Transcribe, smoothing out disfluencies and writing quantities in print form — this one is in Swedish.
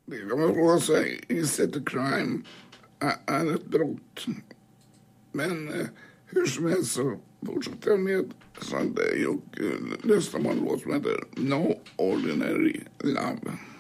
Det kan man fråga sig. Is it a crime? Är ett brott? Men hur som helst så fortsätter jag med Sunday och nästa man låt som heter No Ordinary Love.